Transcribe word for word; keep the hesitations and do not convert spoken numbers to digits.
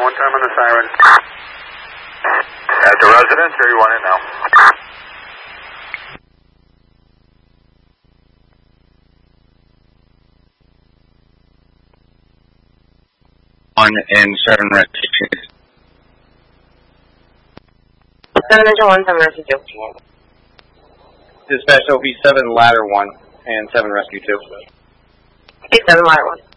one time on the siren. At the residence, or you want it now? One and seven rescue. Seven engine one, seven rescue two. Dispatch O P seven ladder one and seven rescue two. Okay, seven ladder one.